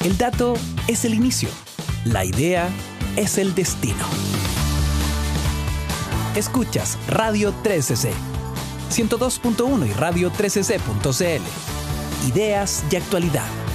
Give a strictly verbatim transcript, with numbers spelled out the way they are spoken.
El dato es el inicio. La idea es el destino. Escuchas Radio trece C, ciento dos punto uno y radio trece c punto c l. Ideas y actualidad.